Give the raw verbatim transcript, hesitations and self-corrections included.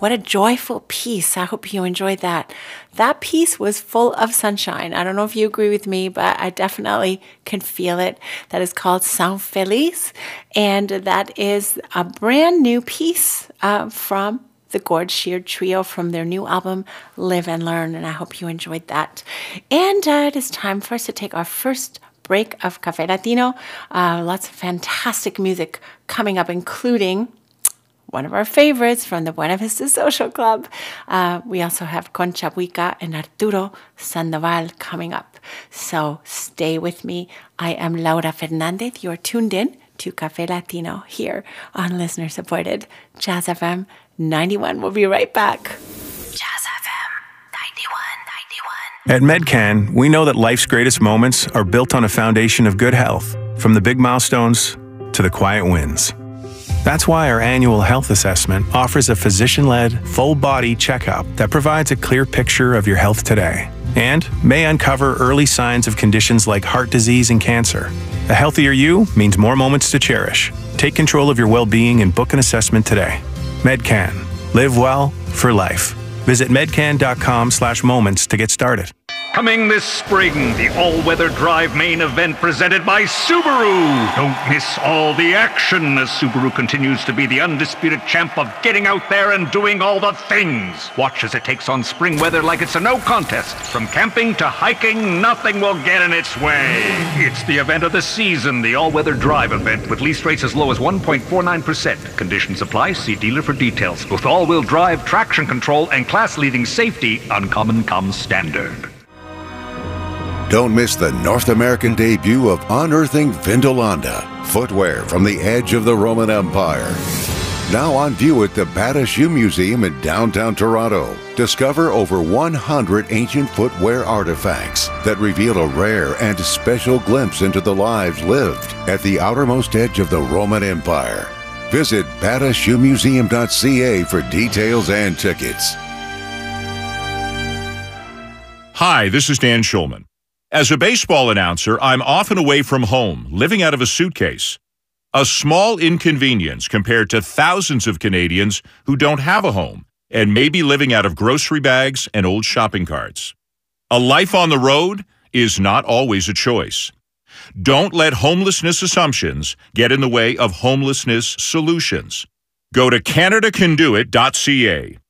what a joyful piece. I hope you enjoyed that. That piece was full of sunshine. I don't know if you agree with me, but I definitely can feel it. That is called Sound Feliz, and that is a brand new piece uh, from the Gord Shear Trio from their new album, Live and Learn, and I hope you enjoyed that. And uh, it is time for us to take our first break of Café Latino. Uh, lots of fantastic music coming up, including one of our favorites from the Buena Vista Social Club. Uh, we also have Concha Buica and Arturo Sandoval coming up. So stay with me. I am Laura Fernandez. You're tuned in to Café Latino here on listener-supported Jazz F M ninety-one. We'll be right back. Jazz F M ninety-one, ninety-one. At MedCan, we know that life's greatest moments are built on a foundation of good health, from the big milestones to the quiet wins. That's why our annual health assessment offers a physician-led, full-body checkup that provides a clear picture of your health today and may uncover early signs of conditions like heart disease and cancer. A healthier you means more moments to cherish. Take control of your well-being and book an assessment today. MedCan. Live well for life. Visit medcan.com slash moments to get started. Coming this spring, the all-weather drive main event presented by Subaru. Don't miss all the action as Subaru continues to be the undisputed champ of getting out there and doing all the things. Watch as it takes on spring weather like it's a no contest. From camping to hiking, nothing will get in its way. It's the event of the season, the all-weather drive event with lease rates as low as one point four nine percent. Conditions apply. See dealer for details. With all-wheel drive, traction control, and class-leading safety, Uncommon comes standard. Don't miss the North American debut of Unearthing Vindolanda, footwear from the edge of the Roman Empire. Now on view at the Bata Shoe Museum in downtown Toronto. Discover over one hundred ancient footwear artifacts that reveal a rare and special glimpse into the lives lived at the outermost edge of the Roman Empire. Visit bata shoe museum dot c a for details and tickets. Hi, this is Dan Schulman. As a baseball announcer, I'm often away from home, living out of a suitcase. A small inconvenience compared to thousands of Canadians who don't have a home and may be living out of grocery bags and old shopping carts. A life on the road is not always a choice. Don't let homelessness assumptions get in the way of homelessness solutions. Go to canada can do it dot c a.